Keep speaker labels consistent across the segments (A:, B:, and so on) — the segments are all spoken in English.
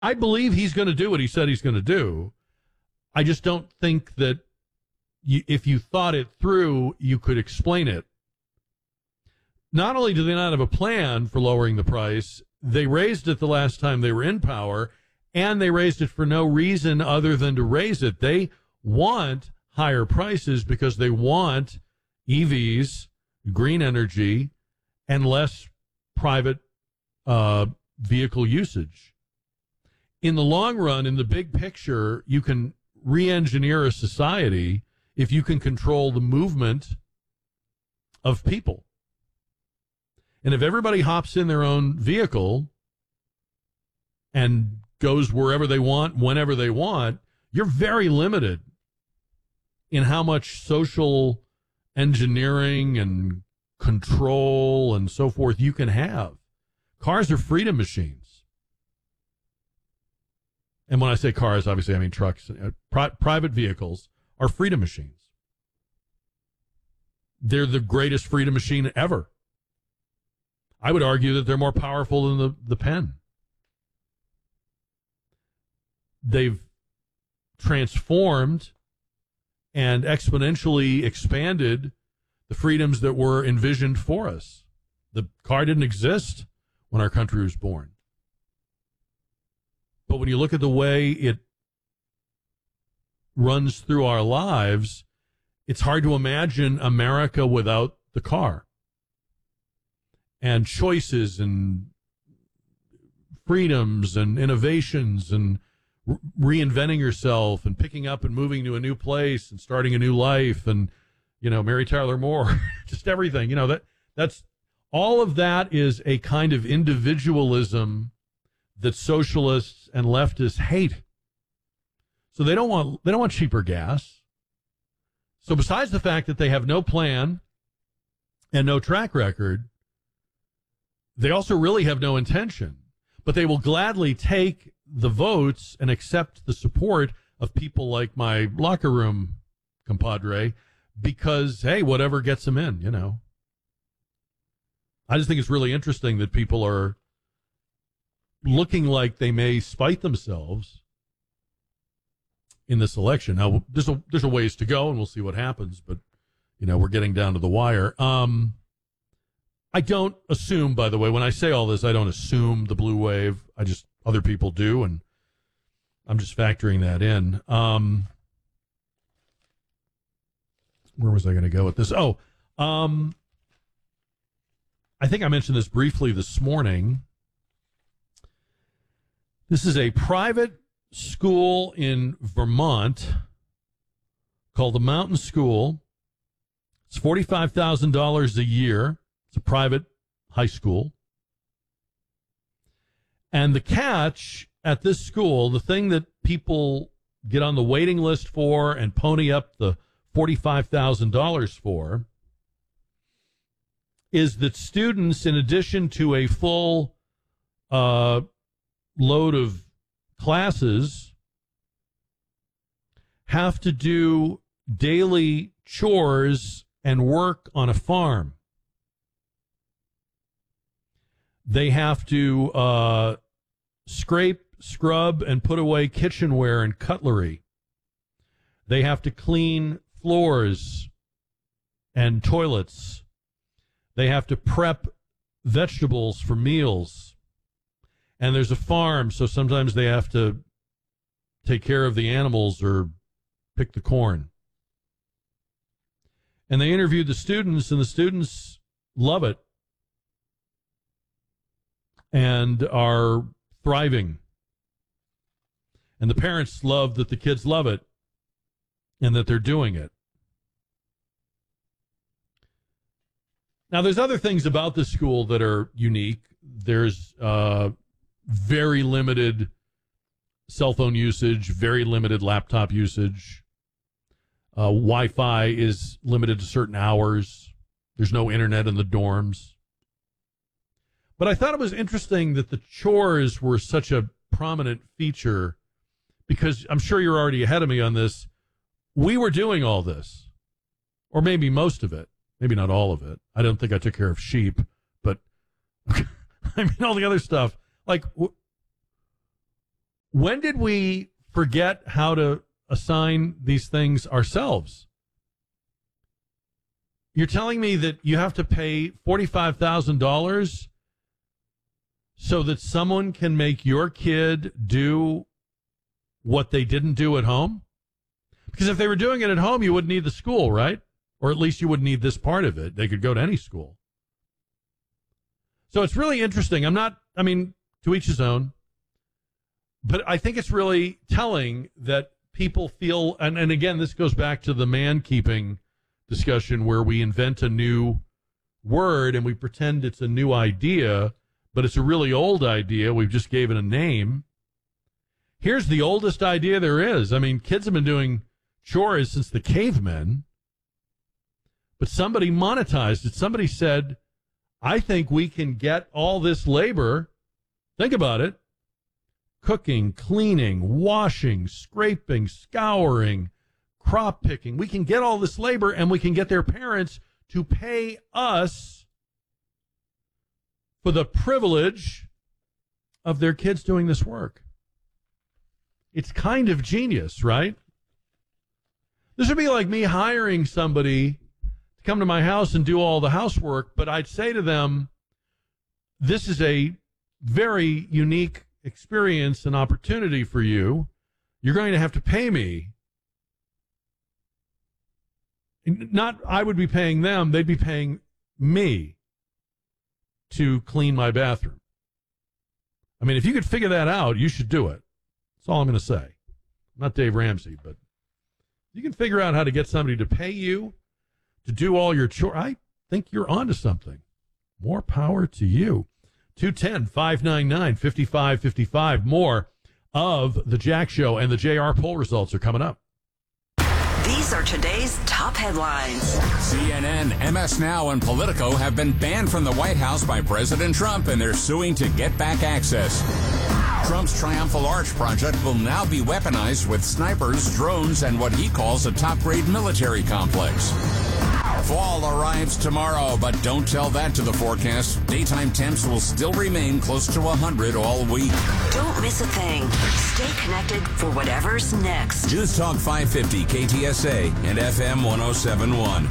A: I believe he's going to do what he said he's going to do. I just don't think that if you thought it through, you could explain it. Not only do they not have a plan for lowering the price, they raised it the last time they were in power, and they raised it for no reason other than to raise it. They want higher prices because they want EVs, green energy, and less private vehicle usage. In the long run, in the big picture, you can re-engineer a society if you can control the movement of people. And if everybody hops in their own vehicle and goes wherever they want, whenever they want, you're very limited in how much social engineering and control and so forth you can have. Cars are freedom machines. And when I say cars, obviously I mean trucks. Private vehicles are freedom machines. They're the greatest freedom machine ever. I would argue that they're more powerful than the pen. They've transformed and exponentially expanded the freedoms that were envisioned for us. The car didn't exist when our country was born. But when you look at the way it runs through our lives, it's hard to imagine America without the car. And choices and freedoms and innovations and reinventing yourself and picking up and moving to a new place and starting a new life and, Mary Tyler Moore, just everything, that's all of that is a kind of individualism that socialists and leftists hate. So they don't want cheaper gas. So besides the fact that they have no plan and no track record, they also really have no intention, but they will gladly take the votes and accept the support of people like my locker room compadre because, hey, whatever gets them in, I just think it's really interesting that people are looking like they may spite themselves in this election. Now, there's a ways to go, and we'll see what happens, but, we're getting down to the wire. I don't assume, by the way, when I say all this, I don't assume the blue wave. Other people do, and I'm just factoring that in. Where was I going to go with this? I think I mentioned this briefly this morning. This is a private school in Vermont called the Mountain School. It's $45,000 a year. It's a private high school. And the catch at this school, the thing that people get on the waiting list for and pony up the $45,000 for, is that students, in addition to a full load of classes, have to do daily chores and work on a farm. They have to scrape, scrub, and put away kitchenware and cutlery. They have to clean floors and toilets. They have to prep vegetables for meals. And there's a farm, so sometimes they have to take care of the animals or pick the corn. And they interviewed the students, and the students love it and are thriving. And the parents love that the kids love it and that they're doing it. Now, there's other things about this school that are unique. There's very limited cell phone usage, very limited laptop usage. Wi-Fi is limited to certain hours. There's no internet in the dorms. But I thought it was interesting that the chores were such a prominent feature because I'm sure you're already ahead of me on this. We were doing all this, or maybe most of it, maybe not all of it. I don't think I took care of sheep, but I mean, all the other stuff. Like, When did we forget how to assign these things ourselves? You're telling me that you have to pay $45,000 so that someone can make your kid do what they didn't do at home? Because if they were doing it at home, you wouldn't need the school, right? Or at least you wouldn't need this part of it. They could go to any school. So it's really interesting. To each his own. But I think it's really telling that people feel, and again, this goes back to the man-keeping discussion where we invent a new word and we pretend it's a new idea, but it's a really old idea. We've just gave it a name. Here's the oldest idea there is. I mean, kids have been doing chores since the cavemen, but somebody monetized it. Somebody said, I think we can get all this labor. Think about it. Cooking, cleaning, washing, scraping, scouring, crop picking. We can get all this labor and we can get their parents to pay us for the privilege of their kids doing this work. It's kind of genius, right? This would be like me hiring somebody to come to my house and do all the housework, but I'd say to them, this is a very unique experience and opportunity for you. You're going to have to pay me. Not I would be paying them, they'd be paying me to clean my bathroom. I mean, if you could figure that out, you should do it. That's all I'm going to say. I'm not Dave Ramsey, but you can figure out how to get somebody to pay you to do all your chores. I think you're onto something. More power to you. 210-599-5555. More of the Jack Show and the JR poll results are coming up.
B: These are today's top headlines.
C: CNN, MS Now, and Politico have been banned from the White House by President Trump, and they're suing to get back access. Trump's Triumphal Arch project will now be weaponized with snipers, drones, and what he calls a top-grade military complex. Fall arrives tomorrow, but don't tell that to the forecast. Daytime temps will still remain close to 100 all week.
B: Don't miss a thing. Stay connected for whatever's next.
C: News Talk 550 KTSA and FM 1071.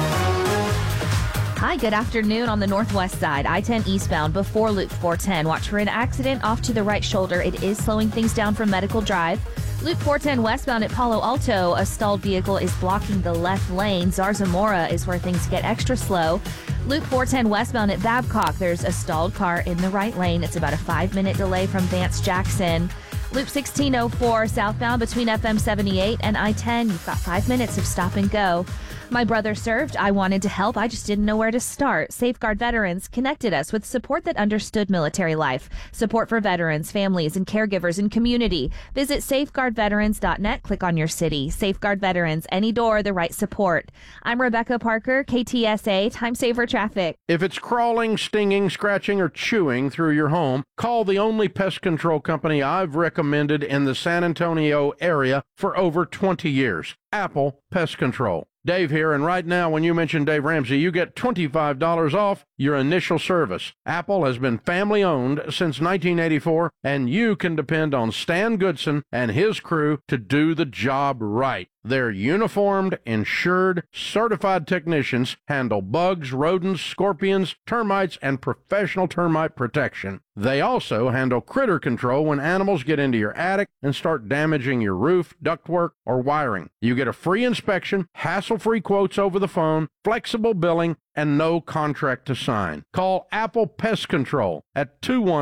D: Hi, good afternoon on the northwest side. I-10 eastbound before Loop 410. Watch for an accident off to the right shoulder. It is slowing things down from Medical Drive. Loop 410 westbound at Palo Alto, a stalled vehicle is blocking the left lane. Zarzamora is where things get extra slow. Loop 410 westbound at Babcock, there's a stalled car in the right lane. It's about a 5-minute delay from Vance Jackson. Loop 1604 southbound between FM 78 and I-10, you've got 5 minutes of stop and go. My brother served. I wanted to help. I just didn't know where to start. Safeguard Veterans connected us with support that understood military life. Support for veterans, families, and caregivers and community. Visit safeguardveterans.net. Click on your city. Safeguard Veterans. Any door, the right support. I'm Rebecca Parker, KTSA, Time Saver Traffic.
E: If it's crawling, stinging, scratching, or chewing through your home, call the only pest control company I've recommended in the San Antonio area for over 20 years. Apple Pest Control. Dave here, and right now when you mention Dave Ramsey, you get $25 off your initial service. Apple has been family-owned since 1984, and you can depend on Stan Goodson and his crew to do the job right. Their uniformed, insured, certified technicians handle bugs, rodents, scorpions, termites, and professional termite protection. They also handle critter control when animals get into your attic and start damaging your roof, ductwork, or wiring. You get a free inspection, hassle-free quotes over the phone, flexible billing, and no contract to sign. Call Apple Pest Control at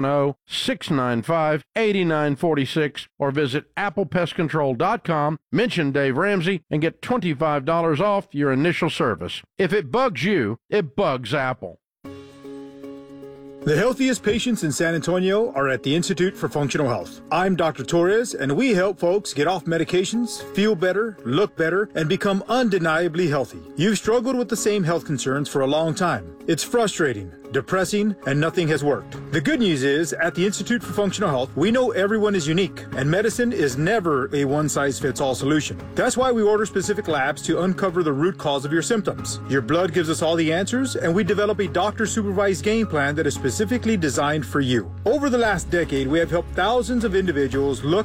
E: 210-695-8946 or visit applepestcontrol.com, mention Dave Ramsey, and get $25 off your initial service. If it bugs you, it bugs Apple.
F: The healthiest patients in San Antonio are at the Institute for Functional Health. I'm Dr. Torres, and we help folks get off medications, feel better, look better, and become undeniably healthy. You've struggled with the same health concerns for a long time. It's frustrating, depressing, and nothing has worked. The good news is, at the Institute for Functional Health, we know everyone is unique, and medicine is never a one-size-fits-all solution. That's why we order specific labs to uncover the root cause of your symptoms. Your blood gives us all the answers, and we develop a doctor-supervised game plan that is specifically designed for you. Over the last decade, we have helped thousands of individuals look